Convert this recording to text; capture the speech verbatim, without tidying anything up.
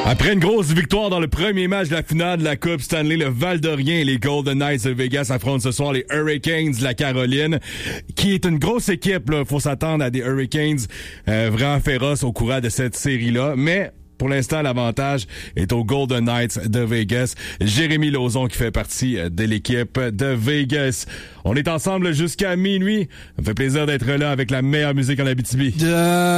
Après une grosse victoire dans le premier match de la finale de la Coupe Stanley, le Val-d'Orient et les Golden Knights de Vegas affrontent ce soir les Hurricanes de la Caroline, qui est une grosse équipe. Il faut s'attendre à des Hurricanes euh, vraiment féroces au courant de cette série-là, mais pour l'instant, l'avantage est aux Golden Knights de Vegas. Jérémy Lauzon qui fait partie de l'équipe de Vegas. On est ensemble jusqu'à minuit. Ça me fait plaisir d'être là avec la meilleure musique en Abitibi. De...